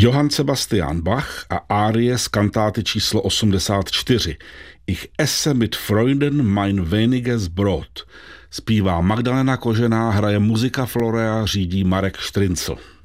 Johann Sebastian Bach a árie z kantáty číslo 84. Ich esse mit Freunden mein weniges Brot. Zpívá Magdalena Kožená, hraje Muzika Florea, řídí Marek Štryncl.